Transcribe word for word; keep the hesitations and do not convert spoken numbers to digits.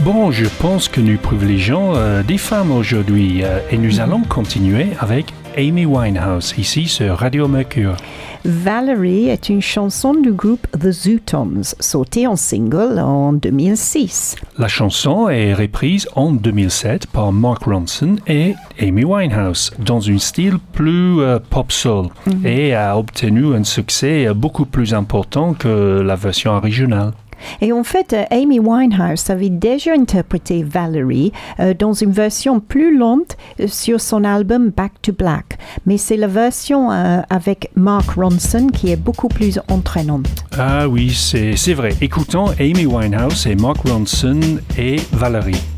Bon, je pense que nous privilégions euh, des femmes aujourd'hui euh, et nous allons continuer avec Amy Winehouse, ici sur Radio Mercure. Valerie est une chanson du groupe The Zootoms, sortie en single en deux mille six. La chanson est reprise en deux mille sept par Mark Ronson et Amy Winehouse dans un style plus euh, pop-soul mm-hmm. et a obtenu un succès beaucoup plus important que la version originale. Et en fait, euh, Amy Winehouse avait déjà interprété Valerie euh, dans une version plus lente euh, sur son album Back to Black. Mais c'est la version euh, avec Mark Ronson qui est beaucoup plus entraînante. Ah oui, c'est, c'est vrai. Écoutons Amy Winehouse et Mark Ronson et Valerie.